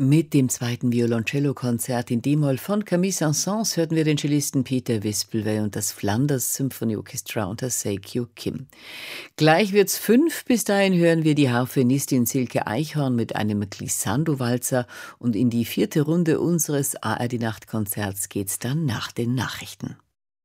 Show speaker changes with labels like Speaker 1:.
Speaker 1: Mit dem zweiten Violoncello-Konzert in D-Moll von Camille Saint-Saëns hörten wir den Cellisten Peter Wispelwey und das Flanders Symphonieorchestra unter Seikyo Kim. Gleich wird's 5, bis dahin hören wir die Harfenistin Silke Eichhorn mit einem Glissando-Walzer und in die 4. Runde unseres ARD-Nachtkonzerts geht's dann nach den Nachrichten.